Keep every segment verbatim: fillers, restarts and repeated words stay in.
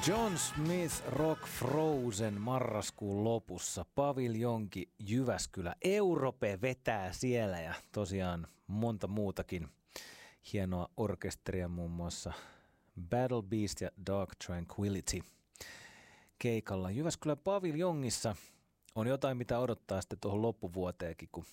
John Smith Rock Frozen marraskuun lopussa, paviljonki Jyväskylä, Europe vetää siellä ja tosiaan monta muutakin hienoa orkesteria, muun muassa Battle Beast ja Dark Tranquillity keikalla. Jyväskylän paviljongissa on jotain, mitä odottaa sitten tuohon loppuvuoteenkin, kun,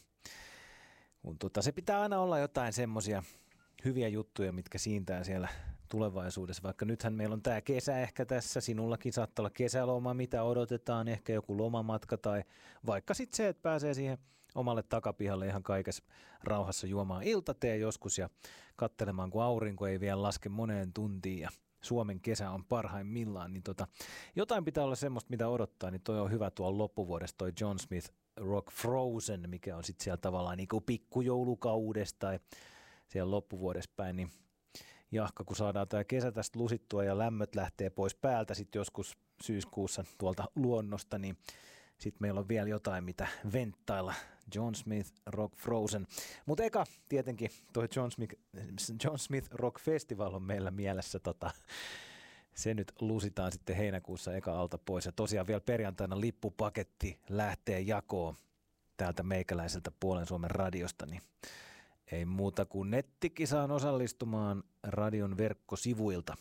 kun tota, se pitää aina olla jotain semmoisia hyviä juttuja, mitkä siintää siellä tulevaisuudessa. Vaikka nythän meillä on tämä kesä ehkä tässä, sinullakin saattaa olla kesäloma, mitä odotetaan, ehkä joku lomamatka tai vaikka sitten se, että pääsee siihen omalle takapihalle ihan kaikessa rauhassa juomaan iltatee joskus ja katselemaan, kun aurinko ei vielä laske moneen tuntiin ja Suomen kesä on parhaimmillaan, niin tota, jotain pitää olla semmoista, mitä odottaa, niin toi on hyvä tuolla loppuvuodesta toi John Smith Rock Frozen, mikä on sitten siellä tavallaan niin kuin pikkujoulukaudesta tai siellä loppuvuodessa päin, niin jahka, kun saadaan tämä kesä tästä lusittua ja lämmöt lähtee pois päältä sitten joskus syyskuussa tuolta luonnosta, niin sitten meillä on vielä jotain, mitä venttailla. John Smith Rock Frozen. Mutta eka tietenkin tuo John Smith, John Smith Rock Festival on meillä mielessä. Tota, se nyt lusitaan sitten heinäkuussa eka alta pois. Ja tosiaan vielä perjantaina lippupaketti lähtee jakoon täältä meikäläiseltä Puolen Suomen radiosta, niin ei muuta kuin nettikisaan osallistumaan radion verkkosivuilta.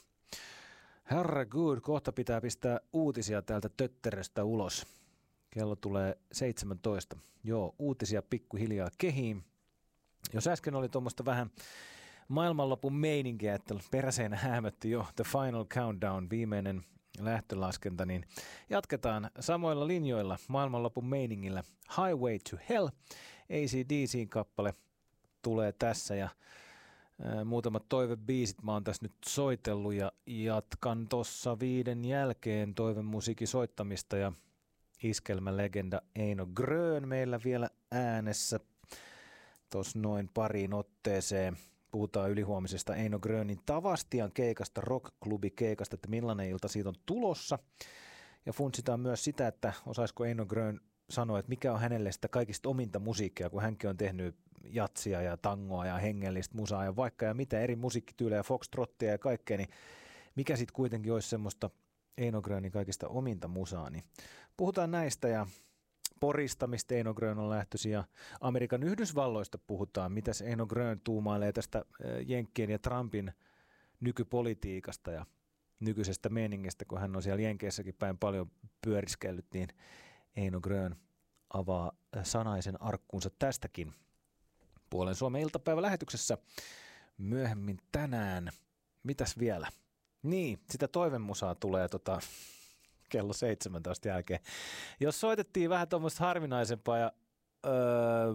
Herregud, kohta pitää pistää uutisia täältä tötteröstä ulos. Kello tulee seitsemäntoista. Joo, uutisia pikkuhiljaa kehiin. Jos äsken oli tuommoista vähän maailmanlopun meininkiä, että peräseinä häämötti jo The Final Countdown, viimeinen lähtölaskenta, niin jatketaan samoilla linjoilla maailmanlopun meiningillä. Highway to Hell, A C D C:n kappale tulee tässä ja ää, muutamat toivebiisit mä oon tässä nyt soitellut ja jatkan tossa viiden jälkeen toivemusiikin soittamista ja iskelmälegenda Eino Grön meillä vielä äänessä tuossa noin pariin otteeseen. Puhutaan ylihuomisesta Eino Grönin Tavastian keikasta, rock-klubi-keikasta, että millainen ilta siitä on tulossa. Ja funtsitaan myös sitä, että osaisiko Eino Grön sanoa, että mikä on hänelle sitä kaikista ominta musiikkia, kun hänkin on tehnyt jatsia ja tangoa ja hengellistä musaa ja vaikka ja mitä eri musiikkityylejä, foxtrottia ja kaikkea, niin mikä sitten kuitenkin olisi semmoista Eino Grönin kaikista ominta musaa, niin puhutaan näistä ja Porista, mistä Eino Grön on lähtöisin ja Amerikan Yhdysvalloista puhutaan, mitäs Eino Grön tuumailee tästä Jenkkien ja Trumpin nykypolitiikasta ja nykyisestä meningistä, kun hän on siellä Jenkeissäkin päin paljon pyöriskellyt, niin Eino Grön avaa sanaisen arkkuunsa tästäkin Puolen Suomen iltapäivälähetyksessä myöhemmin tänään. Mitäs vielä? Niin, sitä toivemusaa tulee tota, kello seitsemäntoista jälkeen. Jos soitettiin vähän tuommoista harvinaisempaa ja öö,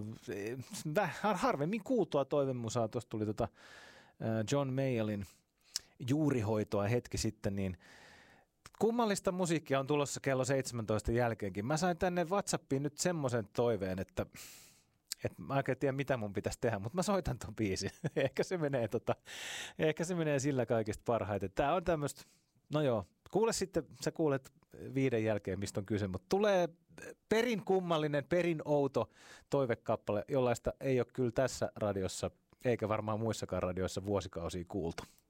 vähän harvemmin kuultua toivemusaa, tuossa tuli tota John Mayallin juurihoitoa hetki sitten, niin kummallista musiikkia on tulossa kello seitsemäntoista jälkeenkin. Mä sain tänne WhatsAppiin nyt semmoisen toiveen, että Et mä oikein tiedä, mitä mun pitäisi tehdä, mutta mä soitan ton biisin. ehkä, se menee, tota, ehkä se menee sillä kaikista parhaiten. Tää on tämmöistä, no joo, kuule sitten, sä kuulet viiden jälkeen, mistä on kyse, mutta tulee perin kummallinen, perin outo toivekappale, jollaista ei ole kyllä tässä radiossa, eikä varmaan muissakaan radioissa vuosikausia kuultu.